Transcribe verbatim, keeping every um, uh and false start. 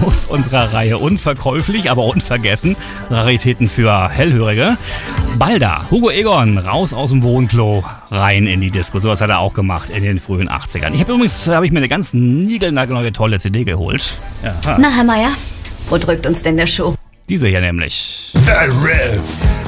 aus unserer Reihe Unverkäuflich, aber unvergessen. Raritäten für Hellhörige. Balda, Hugo Egon, raus aus dem Wohnklo, rein in die Disco. Sowas hat er auch gemacht in den frühen achtzigern. Ich habe übrigens hab ich mir eine ganz niegelnagelneue tolle C D geholt. Ja. Na, Herr Meier, wo drückt uns denn der Schuh? Diese hier nämlich. The Riff.